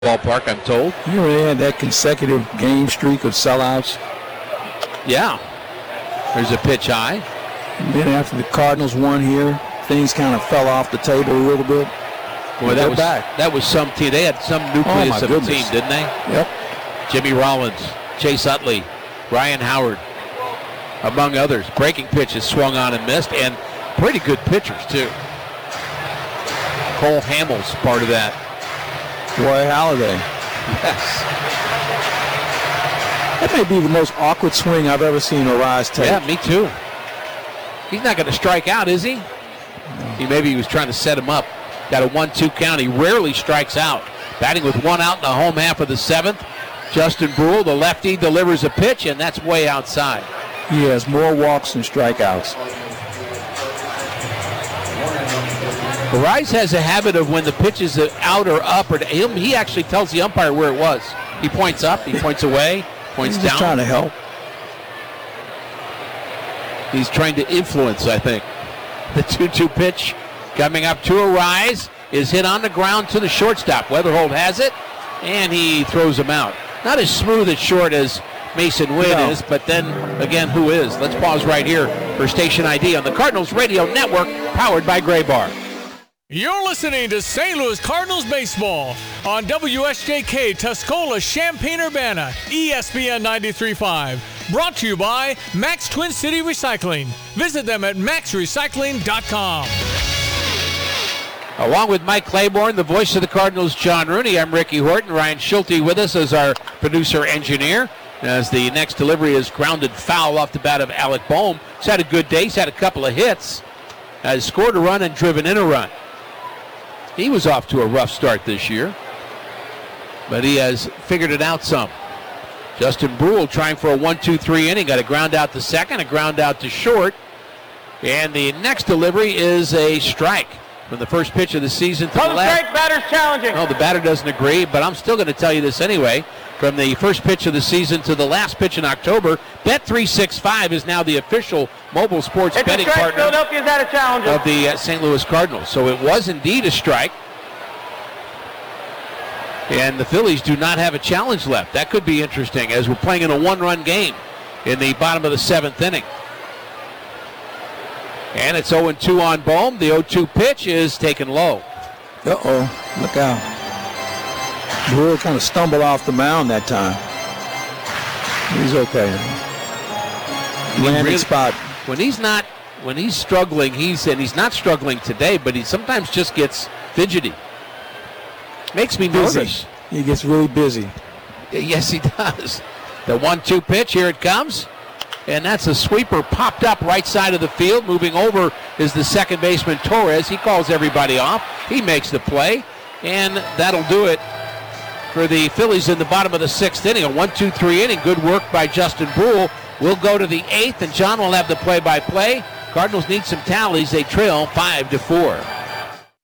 ballpark, I'm told. You really had that consecutive game streak of sellouts. Yeah. There's a pitch high. And then after the Cardinals won here, things kind of fell off the table a little bit. Boy, that was some team. They had some nucleus of a team, didn't they? Yep. Jimmy Rollins, Chase Utley, Ryan Howard, among others. Breaking pitches swung on and missed, and pretty good pitchers, too. Cole Hamels, part of that. Roy Halladay. Yes. That may be the most awkward swing I've ever seen Arise take. Yeah, me too. He's not going to strike out, is he? Maybe he was trying to set him up. Got a 1-2 count. He rarely strikes out. Batting with one out in the home half of the seventh. Justin Brule, the lefty, delivers a pitch, and that's way outside. He has more walks than strikeouts. Arise has a habit of when the pitch is out or up, or he actually tells the umpire where it was. He points up, he points away, points He's down. Just trying to help. He's trying to influence, I think. The 2-2 pitch coming up to Arise is hit on the ground to the shortstop. Weatherholt has it, and he throws him out. Not as smooth at short as Mason Witt is, but then, again, who is? Let's pause right here for Station ID on the Cardinals Radio Network, powered by Gray Bar. You're listening to St. Louis Cardinals baseball on WSJK Tuscola, Champaign-Urbana, ESPN 93.5. Brought to you by Max Twin City Recycling. Visit them at maxrecycling.com. Along with Mike Claiborne, the voice of the Cardinals, John Rooney, I'm Ricky Horton. Ryan Schulte with us as our producer-engineer. As the next delivery is grounded foul off the bat of Alec Bohm. He's had a good day. He's had a couple of hits. Has scored a run and driven in a run. He was off to a rough start this year, but he has figured it out some. Justin Brule trying for a 1-2-3 inning. Got a ground out to second, a ground out to short. And the next delivery is a strike from the first pitch of the season to the last. Strike, batter's challenging. No, the batter doesn't agree, but I'm still going to tell you this anyway. From the first pitch of the season to the last pitch in October, Bet365 is now the official mobile sports betting partner Philadelphia's had a challenge of the St. Louis Cardinals. So it was indeed a strike. And the Phillies do not have a challenge left. That could be interesting as we're playing in a one-run game in the bottom of the seventh inning. And it's 0-2 on Bohm. The 0-2 pitch is taken low. Uh-oh, look out. Brule kind of stumbled off the mound that time. He's okay. Landing spot. When he's struggling, he's not struggling today, but he sometimes just gets fidgety. Makes me nervous. He gets really busy. Yes, he does. The 1-2 pitch, here it comes. And that's a sweeper popped up right side of the field. Moving over is the second baseman, Torres. He calls everybody off. He makes the play. And that'll do it for the Phillies in the bottom of the sixth inning. A 1-2-3 inning. Good work by Justin Brule. We'll go to the eighth, and John will have the play-by-play. Cardinals need some tallies. They trail 5-4.